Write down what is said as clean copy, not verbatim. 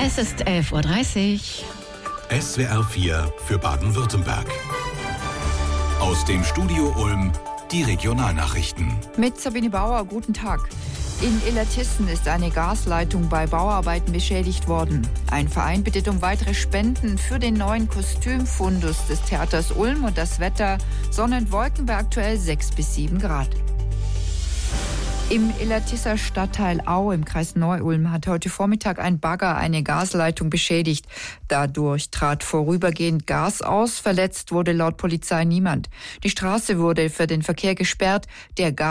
Es ist 11:30 Uhr. SWR 4 für Baden-Württemberg. Aus dem Studio Ulm die Regionalnachrichten. Mit Sabine Bauer, guten Tag. In Illertissen ist eine Gasleitung bei Bauarbeiten beschädigt worden. Ein Verein bittet um weitere Spenden für den neuen Kostümfundus des Theaters Ulm und das Wetter. Sonne und Wolken bei aktuell 6 bis 7 Grad. Im Illertisser Stadtteil Au im Kreis Neu-Ulm hat heute Vormittag ein Bagger eine Gasleitung beschädigt. Dadurch trat vorübergehend Gas aus. Verletzt wurde laut Polizei niemand. Die Straße wurde für den Verkehr gesperrt. Der